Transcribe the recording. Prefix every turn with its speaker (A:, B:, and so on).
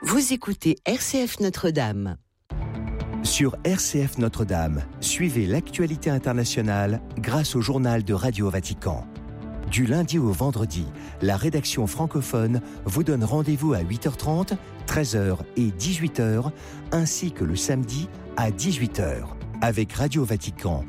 A: Vous écoutez RCF Notre-Dame.
B: Sur RCF Notre-Dame, suivez l'actualité internationale grâce au journal de Radio Vatican. Du lundi au vendredi, la rédaction francophone vous donne rendez-vous à 8h30, 13h et 18h, ainsi que le samedi à 18h, avec Radio Vatican